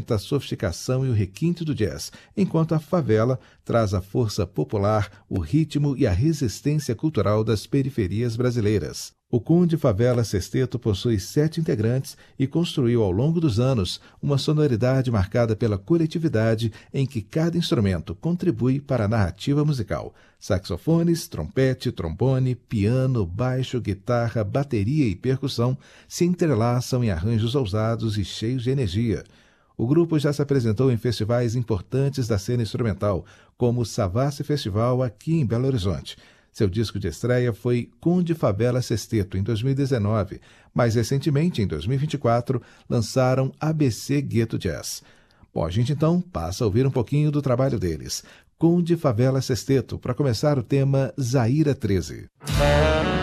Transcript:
apresenta a sofisticação e o requinte do jazz, enquanto a favela traz a força popular, o ritmo e a resistência cultural das periferias brasileiras. O Conde Favela Sexteto possui 7 integrantes e construiu ao longo dos anos uma sonoridade marcada pela coletividade em que cada instrumento contribui para a narrativa musical. Saxofones, trompete, trombone, piano, baixo, guitarra, bateria e percussão se entrelaçam em arranjos ousados e cheios de energia. O grupo já se apresentou em festivais importantes da cena instrumental, como o Savassi Festival aqui em Belo Horizonte. Seu disco de estreia foi Conde Favela Sexteto, em 2019. Mais recentemente, em 2024, lançaram ABC Gueto Jazz. Bom, a gente então passa a ouvir um pouquinho do trabalho deles. Conde Favela Sexteto, para começar o tema Zaira 13.